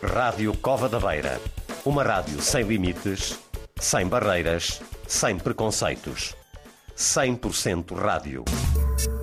Rádio Cova da Beira. Uma rádio sem limites, sem barreiras, sem preconceitos. 100% rádio.